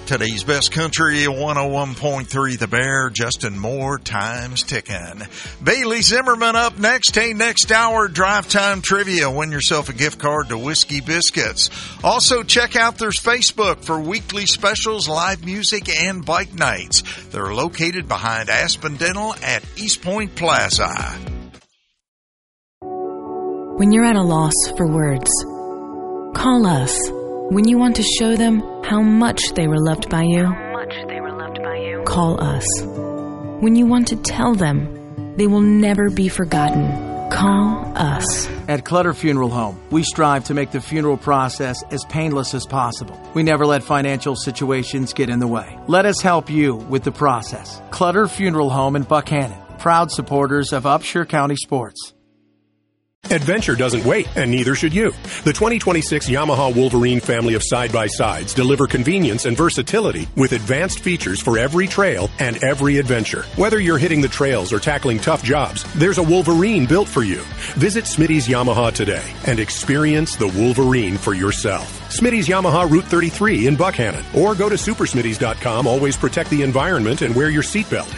Today's best country, 101.3 The Bear, Justin Moore, time's ticking. Bailey Zimmerman up next. Hey, next hour, drive time trivia. Win yourself a gift card to Whiskey Biscuits. Also, check out their Facebook for weekly specials, live music, and bike nights. They're located behind Aspen Dental at East Point Plaza. When you're at a loss for words, call us. When you want to show them how much they were loved by you, call us. When you want to tell them they will never be forgotten, call us. At Clutter Funeral Home, we strive to make the funeral process as painless as possible. We never let financial situations get in the way. Let us help you with the process. Clutter Funeral Home in Buckhannon, proud supporters of Upshur County sports. Adventure doesn't wait, and neither should you. The 2026 Yamaha Wolverine family of side-by-sides deliver convenience and versatility with advanced features for every trail and every adventure. Whether you're hitting the trails or tackling tough jobs, there's a Wolverine built for you. Visit Smitty's Yamaha today and experience the Wolverine for yourself. Smitty's Yamaha Route 33 in Buckhannon, or go to supersmitty's.com. Always protect the environment and wear your seatbelt.